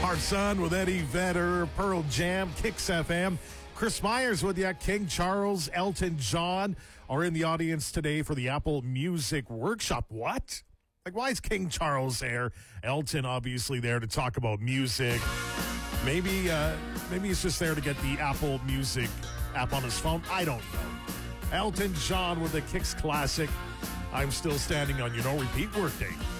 Hard Sun with Eddie Vedder, Pearl Jam, Kicks FM. Chris Myers with you. King Charles, Elton John are in the audience today for the Apple Music Workshop. What? Like, why is King Charles there? Elton obviously there to talk about music. Maybe he's just there to get the Apple Music app on his phone. I don't know. Elton John with the Kicks Classic. I'm Still Standing on Repeat Workday.